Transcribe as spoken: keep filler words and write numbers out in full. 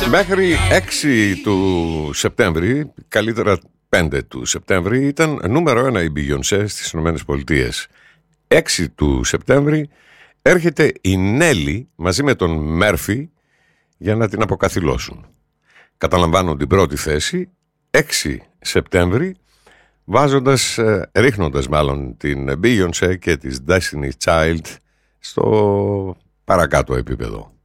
Μέχρι έξι του Σεπτέμβρη, καλύτερα πέντε του Σεπτέμβρη, ήταν νούμερο ένα η Beyoncé στις Ηνωμένες Πολιτείες. έξι του Σεπτέμβρη έρχεται η Νέλη μαζί με τον Μέρφυ για να την αποκαθιλώσουν. Καταλαμβάνουν την πρώτη θέση έξι Σεπτέμβρη, βάζοντας, ρίχνοντας μάλλον την Beyoncé και της Destiny Child στο παρακάτω επίπεδο.